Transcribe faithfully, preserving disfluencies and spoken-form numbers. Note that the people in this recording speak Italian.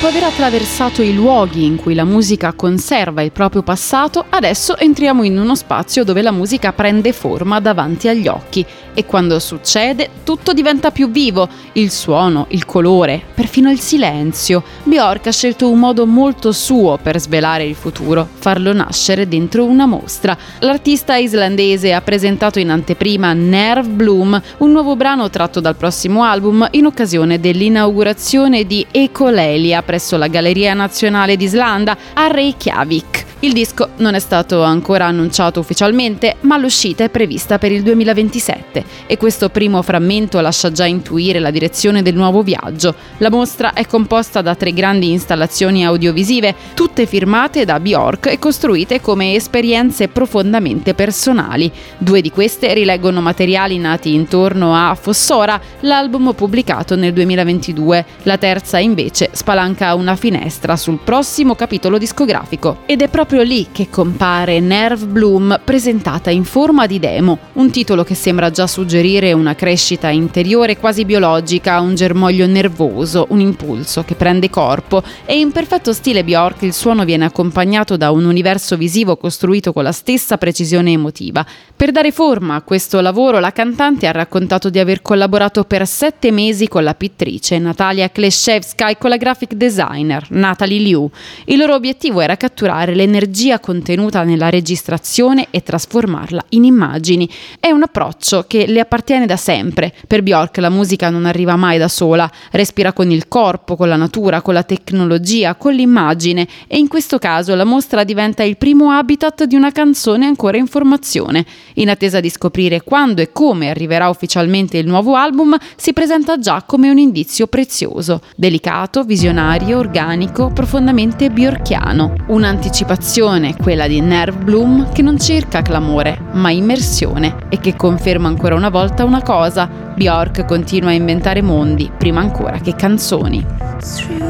Dopo aver attraversato i luoghi in cui la musica conserva il proprio passato, adesso entriamo in uno spazio dove la musica prende forma davanti agli occhi e quando succede tutto diventa più vivo, il suono, il colore, perfino il silenzio. Björk ha scelto un modo molto suo per svelare il futuro, farlo nascere dentro una mostra. L'artista islandese ha presentato in anteprima Nerve Bloom, un nuovo brano tratto dal prossimo album in occasione dell'inaugurazione di Ecolalia presso la Galleria Nazionale d'Islanda a Reykjavik. Il disco non è stato ancora annunciato ufficialmente, ma l'uscita è prevista per il duemilaventisette e questo primo frammento lascia già intuire la direzione del nuovo viaggio. La mostra è composta da tre grandi installazioni audiovisive, tutte firmate da Björk e costruite come esperienze profondamente personali. Due di queste rileggono materiali nati intorno a Fossora, l'album pubblicato nel duemilaventidue. La terza invece spalanca una finestra sul prossimo capitolo discografico ed è proprio lì che compare Nerve Bloom presentata in forma di demo, un titolo che sembra già suggerire una crescita interiore quasi biologica, un germoglio nervoso, un impulso che prende corpo e in perfetto stile Björk il suono viene accompagnato da un universo visivo costruito con la stessa precisione emotiva. Per dare forma a questo lavoro la cantante ha raccontato di aver collaborato per sette mesi con la pittrice Natalia Kleshevska e con la graphic designer Natalie Liu. Il loro obiettivo era catturare l'energia contenuta nella registrazione e trasformarla in immagini. È un approccio che le appartiene da sempre. Per Björk la musica non arriva mai da sola, respira con il corpo, con la natura, con la tecnologia, con l'immagine e in questo caso la mostra diventa il primo habitat di una canzone ancora in formazione. In attesa di scoprire quando e come arriverà ufficialmente il nuovo album, si presenta già come un indizio prezioso, delicato, visionario, organico, profondamente björkiano. Un'anticipazione, quella di Nerve Bloom, che non cerca clamore, ma immersione e che conferma ancora una volta una cosa: Björk continua a inventare mondi prima ancora che canzoni.